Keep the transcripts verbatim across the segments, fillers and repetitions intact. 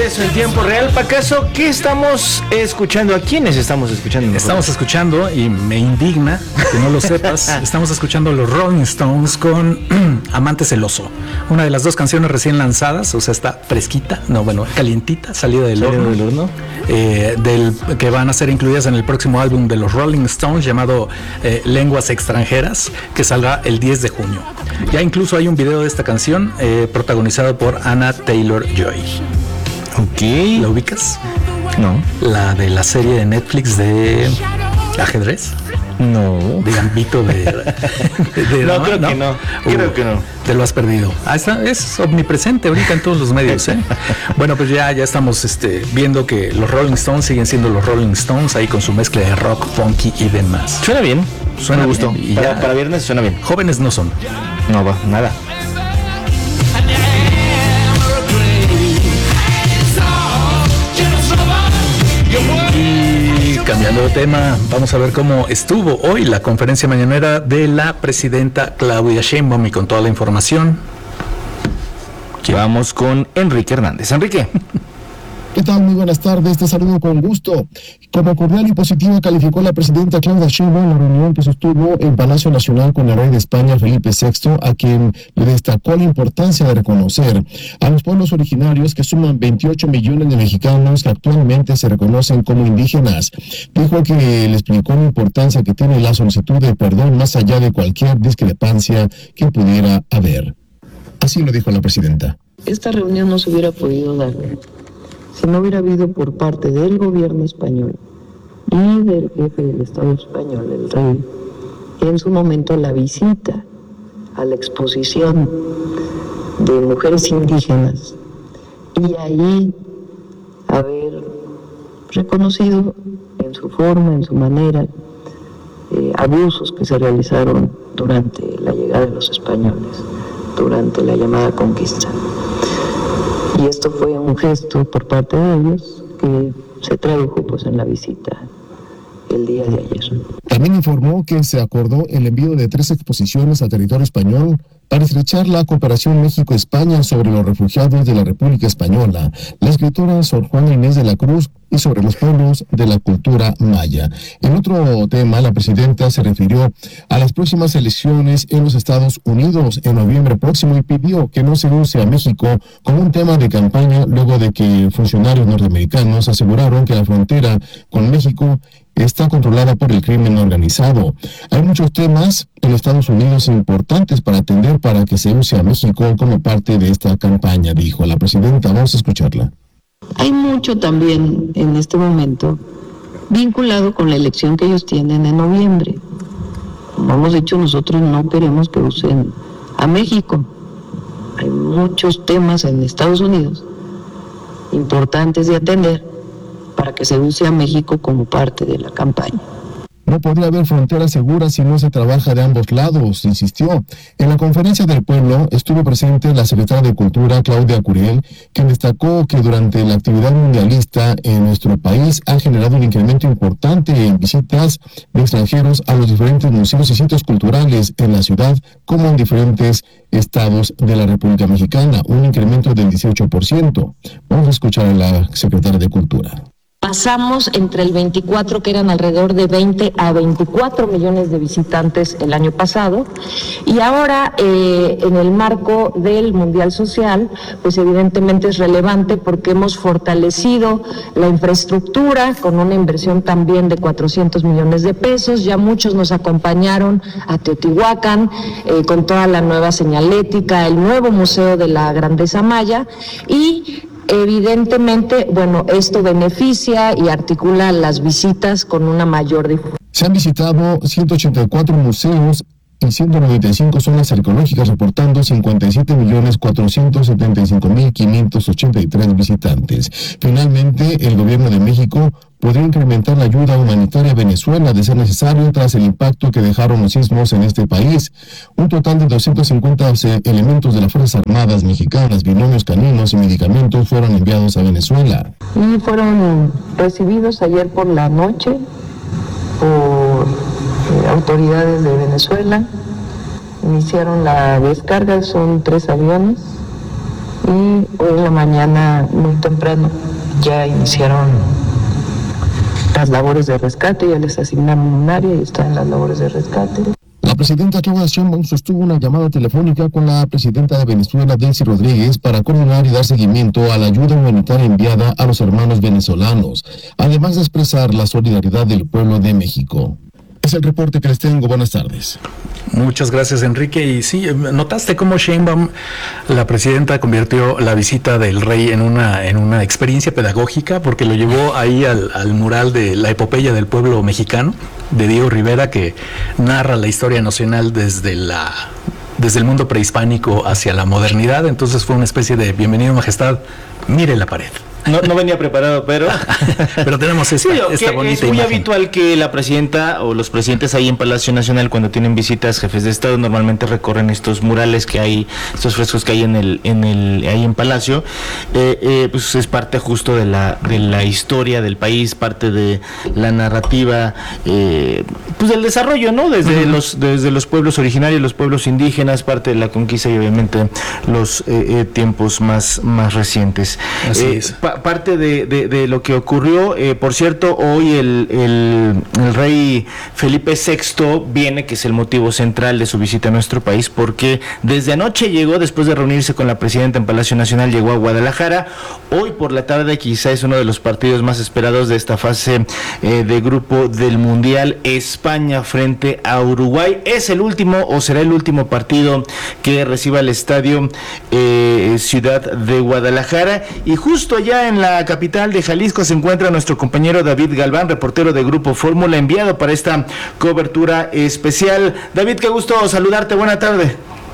regreso en tiempo real. ¿Acaso qué estamos escuchando? ¿A quiénes estamos escuchando? Estamos escuchando, y me indigna que no lo sepas, estamos escuchando los Rolling Stones con Amante Celoso, una de las dos canciones recién lanzadas, o sea, está fresquita, no, bueno, calientita, salida del ¿Salida horno, del horno? Eh, del, que van a ser incluidas en el próximo álbum de los Rolling Stones llamado eh, Lenguas Extranjeras, que saldrá el diez de junio. Ya incluso hay un video de esta canción eh, protagonizado por Anna Taylor-Joy. Ok. ¿La ubicas? No. La de la serie de Netflix de ajedrez. No. De Gambito de, de, de No, dama, creo que no. Creo Uh, que no. Te lo has perdido. Ah, está, es omnipresente ahorita en todos los medios, ¿eh? Bueno, pues ya, ya estamos este, viendo que los Rolling Stones siguen siendo los Rolling Stones, ahí con su mezcla de rock, funky y demás. Suena bien. Suena Me gustó. bien, y Para, ya- para viernes suena bien. Jóvenes no son. No va, nada. Y cambiando de tema, vamos a ver cómo estuvo hoy la conferencia mañanera de la presidenta Claudia Sheinbaum, y con toda la información. Vamos con Enrique Hernández. Enrique. ¿Qué tal? Muy buenas tardes, te saludo con gusto. Como cordial y positiva calificó la presidenta Claudia Sheinbaum la reunión que sostuvo en Palacio Nacional con el rey de España, Felipe sexto, a quien le destacó la importancia de reconocer a los pueblos originarios, que suman veintiocho millones de mexicanos que actualmente se reconocen como indígenas. Dijo que le explicó la importancia que tiene la solicitud de perdón más allá de cualquier discrepancia que pudiera haber. Así lo dijo la presidenta. Esta reunión no se hubiera podido dar si no hubiera habido por parte del gobierno español y del jefe del Estado español, el rey, en su momento la visita a la exposición de mujeres indígenas, y ahí haber reconocido en su forma, en su manera, eh, abusos que se realizaron durante la llegada de los españoles, durante la llamada conquista. Y esto fue un gesto por parte de ellos que se tradujo pues en la visita el día de ayer. También informó que se acordó el envío de tres exposiciones a territorio español para estrechar la cooperación México-España sobre los refugiados de la República Española, la escritora Sor Juana Inés de la Cruz, y sobre los pueblos de la cultura maya. En otro tema, la presidenta se refirió a las próximas elecciones en los Estados Unidos en noviembre próximo y pidió que no se use a México como un tema de campaña, luego de que funcionarios norteamericanos aseguraron que la frontera con México está controlada por el crimen organizado. Hay muchos temas en Estados Unidos importantes para atender para que se use a México como parte de esta campaña, dijo la presidenta. Vamos a escucharla. Hay mucho también en este momento vinculado con la elección que ellos tienen en noviembre. Como hemos dicho, nosotros no queremos que usen a México. Hay muchos temas en Estados Unidos importantes de atender para que se use a México como parte de la campaña. No podría haber fronteras seguras si no se trabaja de ambos lados, insistió. En la conferencia del pueblo estuvo presente la secretaria de Cultura, Claudia Curiel, quien destacó que durante la actividad mundialista en nuestro país ha generado un incremento importante en visitas de extranjeros a los diferentes museos y sitios culturales en la ciudad, como en diferentes estados de la República Mexicana, un incremento del dieciocho por ciento. Vamos a escuchar a la secretaria de Cultura. Pasamos entre el veinticuatro, que eran alrededor de veinte a veinticuatro millones de visitantes el año pasado, y ahora eh, en el marco del Mundial Social, pues evidentemente es relevante porque hemos fortalecido la infraestructura con una inversión también de cuatrocientos millones de pesos. Ya muchos nos acompañaron a Teotihuacán eh, con toda la nueva señalética, el nuevo Museo de la Grandeza Maya, y evidentemente, bueno, esto beneficia y articula las visitas con una mayor difusión. Se han visitado ciento ochenta y cuatro museos y ciento noventa y cinco zonas arqueológicas, reportando cincuenta y siete millones cuatrocientos setenta y cinco mil quinientos ochenta y tres visitantes. Finalmente, el gobierno de México podría incrementar la ayuda humanitaria a Venezuela de ser necesario tras el impacto que dejaron los sismos en este país. Un total de doscientos cincuenta elementos de las Fuerzas Armadas mexicanas, binomios caninos y medicamentos fueron enviados a Venezuela. Y fueron recibidos ayer por la noche por eh, autoridades de Venezuela. Iniciaron la descarga, son tres aviones Y hoy en la mañana, muy temprano, ya iniciaron las labores de rescate, ya les asignaron un área y están en las labores de rescate. La presidenta Claudia Sheinbaum sostuvo una llamada telefónica con la presidenta de Venezuela, Delcy Rodríguez, para coordinar y dar seguimiento a la ayuda humanitaria enviada a los hermanos venezolanos, además de expresar la solidaridad del pueblo de México. Es el reporte que les tengo. Buenas tardes. Muchas gracias, Enrique. Y sí, ¿notaste cómo Sheinbaum, la presidenta, convirtió la visita del rey en una en una experiencia pedagógica? Porque lo llevó ahí al, al mural de la epopeya del pueblo mexicano, de Diego Rivera, que narra la historia nacional desde la desde el mundo prehispánico hacia la modernidad. Entonces fue una especie de bienvenido, majestad, mire la pared. No, no venía preparado, pero pero tenemos esta, sí, esta bonita es muy imagen. habitual que la presidenta o los presidentes ahí en Palacio Nacional, cuando tienen visitas jefes de Estado, normalmente recorren estos murales que hay, estos frescos que hay en el en el ahí en Palacio. Eh, eh, pues es parte justo de la de la historia del país, parte de la narrativa, eh, pues del desarrollo, ¿no? Desde uh-huh. los desde los pueblos originarios, los pueblos indígenas, parte de la conquista y obviamente los eh, eh, tiempos más más recientes. Así eh, es. Pa- parte de, de, de lo que ocurrió, eh, por cierto, hoy el, el, el rey Felipe sexto viene, que es el motivo central de su visita a nuestro país, porque desde anoche llegó, después de reunirse con la presidenta en Palacio Nacional, llegó a Guadalajara. Hoy por la tarde quizá es uno de los partidos más esperados de esta fase eh, de grupo del Mundial, España frente a Uruguay. Es el último o será el último partido que reciba el estadio eh, Ciudad de Guadalajara, y justo allá en la capital de Jalisco se encuentra nuestro compañero David Galván, reportero de Grupo Fórmula, enviado para esta cobertura especial. David, qué gusto saludarte, buena tarde.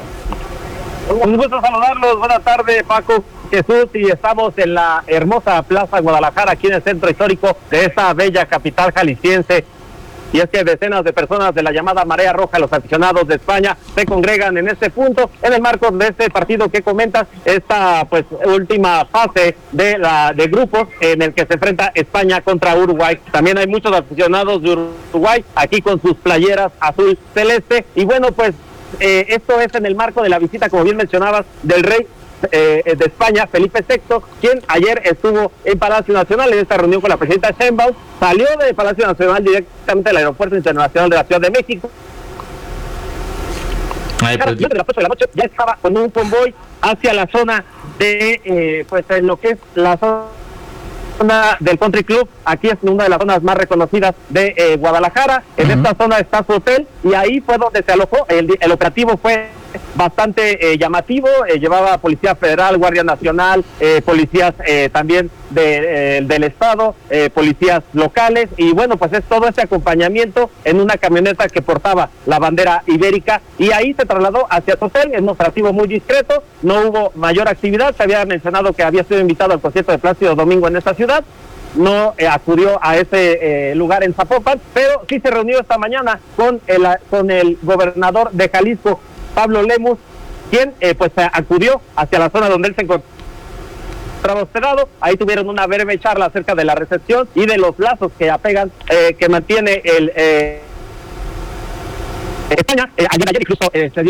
Un gusto saludarlos, buena tarde, Paco, Jesús, y estamos en la hermosa Plaza Guadalajara, aquí en el centro histórico de esta bella capital jalisciense. Y es que decenas de personas de la llamada Marea Roja, los aficionados de España, se congregan en este punto, en el marco de este partido que comentas, esta pues última fase de la de grupos en el que se enfrenta España contra Uruguay. También hay muchos aficionados de Uruguay aquí con sus playeras azul celeste. Y bueno, pues eh, esto es en el marco de la visita, como bien mencionabas, del rey Eh, de España, Felipe sexto, quien ayer estuvo en Palacio Nacional en esta reunión con la presidenta Sheinbaum. Salió de Palacio Nacional directamente al Aeropuerto Internacional de la Ciudad de México. Ay, pues, de las ocho de la noche ya estaba con un convoy hacia la zona de, eh, pues en lo que es la zona del Country Club. Aquí es una de las zonas más reconocidas de eh, Guadalajara. En uh-huh. esta zona está su hotel y ahí fue donde se alojó. El, el operativo fue bastante eh, llamativo, eh, llevaba Policía Federal, Guardia Nacional, eh, policías eh, también de, eh, del Estado, eh, policías locales, y bueno, pues es todo ese acompañamiento en una camioneta que portaba la bandera ibérica, y ahí se trasladó hacia su hotel. Es un operativo muy discreto, no hubo mayor actividad. Se había mencionado que había sido invitado al concierto de Plácido Domingo en esta ciudad, no eh, acudió a ese eh, lugar en Zapopan, pero sí se reunió esta mañana con el, con el gobernador de Jalisco, Pablo Lemus, quien eh, pues acudió hacia la zona donde él se encontraba hospedado. Ahí tuvieron una breve charla acerca de la recepción y de los lazos que apegan, eh, que mantiene el eh, España. Eh, ayer, ayer incluso eh, se dio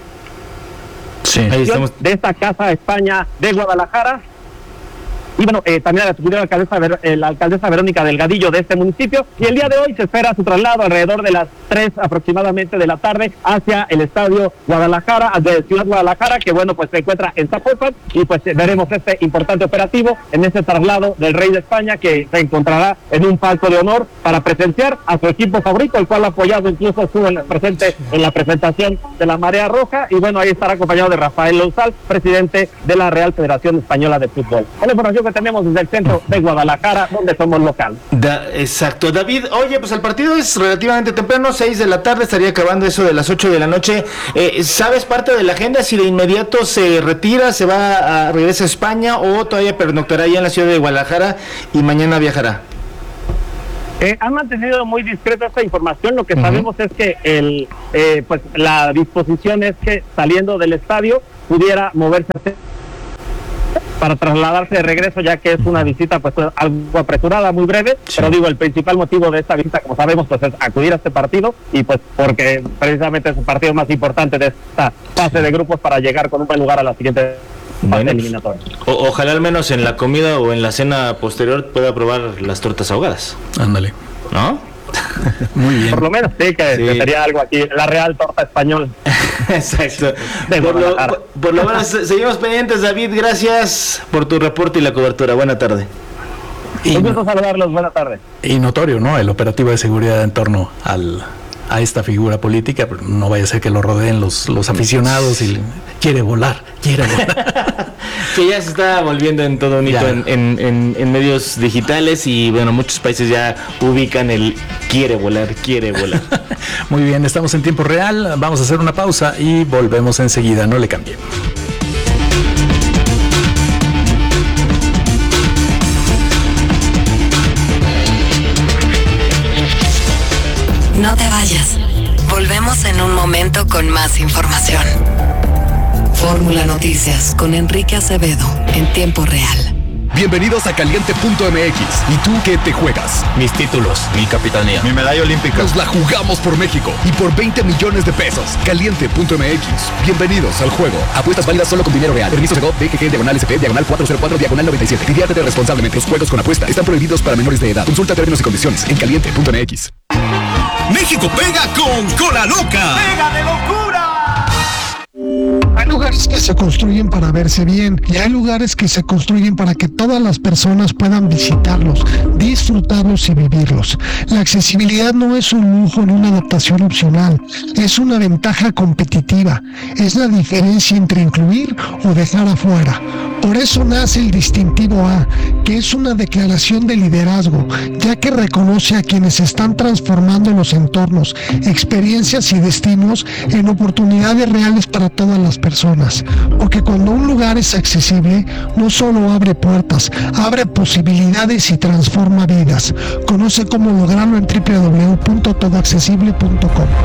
sí, ahí estamos. De esta Casa España de Guadalajara. Y bueno, eh, también acudió la alcaldesa, eh, la alcaldesa Verónica Delgadillo de este municipio, y el día de hoy se espera su traslado alrededor de las tres aproximadamente de la tarde hacia el estadio Guadalajara, de Ciudad Guadalajara, que bueno, pues se encuentra en Zapopan, y pues veremos este importante operativo en este traslado del rey de España, que se encontrará en un palco de honor para presenciar a su equipo favorito, el cual ha apoyado, incluso estuvo en, presente en la presentación de la Marea Roja, y bueno, ahí estará acompañado de Rafael Lousal, presidente de la Real Federación Española de Fútbol. La información que tenemos desde el centro de Guadalajara, donde somos local. Da, exacto, David. Oye, pues el partido es relativamente temprano, seis de la tarde, estaría acabando eso de las ocho de la noche. Eh, ¿Sabes parte de la agenda si de inmediato se retira, se va a regresa a España, o todavía pernoctará allá en la ciudad de Guadalajara y mañana viajará? Eh, han mantenido muy discreta esta información. Lo que uh-huh. sabemos es que el eh, pues la disposición es que saliendo del estadio pudiera moverse para trasladarse de regreso, ya que es una visita pues algo apresurada, muy breve, sí. Pero digo, el principal motivo de esta visita, como sabemos, pues es acudir a este partido, y pues porque precisamente es el partido más importante de esta fase de grupos para llegar con un buen lugar a la siguiente Bueno, eliminatoria. O, ojalá al menos en la comida o en la cena posterior pueda probar las tortas ahogadas. Ándale. ¿No? Muy bien. Por lo menos sí, que, Sí. que sería algo aquí, la Real Torta Español. Exacto. De Por lo, Guadalajara. por, por lo menos seguimos pendientes, David. Gracias por tu reporte y la cobertura. Buena tarde. Y, Un gusto saludarlos, buenas tardes. y notorio, ¿no? El operativo de seguridad en torno al a esta figura política, pero no vaya a ser que lo rodeen los, los aficionados y le- quiere volar, quiere volar. Que ya se está volviendo en todo un hito Ya. en, en, en, en medios digitales y bueno, muchos países ya ubican el quiere volar, quiere volar. Muy bien, estamos en tiempo real, vamos a hacer una pausa y volvemos enseguida, no le cambie. No te vayas. Volvemos en un momento con más información. Fórmula Noticias con Enrique Acevedo en tiempo real. Bienvenidos a Caliente punto M X. ¿Y tú qué te juegas? Mis títulos, mi capitanía, Mi medalla olímpica. Nos la jugamos por México y por veinte millones de pesos. Caliente punto M X. Bienvenidos al juego. Apuestas válidas solo con dinero real. Permiso de G O V, D G G, diagonal S P, diagonal cuatro cero cuatro, diagonal noventa y siete. Diviértete responsablemente. Los juegos con apuesta están prohibidos para menores de edad. Consulta términos y condiciones en Caliente punto M X. México pega con Cola Loca. ¡Pega de locura! Hay lugares que se construyen para verse bien y hay lugares que se construyen para que todas las personas puedan visitarlos, disfrutarlos y vivirlos. La accesibilidad no es un lujo ni una adaptación opcional, es una ventaja competitiva, es la diferencia entre incluir o dejar afuera. Por eso nace el distintivo A, que es una declaración de liderazgo, ya que reconoce a quienes están transformando los entornos, experiencias y destinos en oportunidades reales para todas las personas. Porque cuando un lugar es accesible, no solo abre puertas, abre posibilidades y transforma vidas. Conoce cómo lograrlo en doble u doble u doble u punto todo accesible punto com.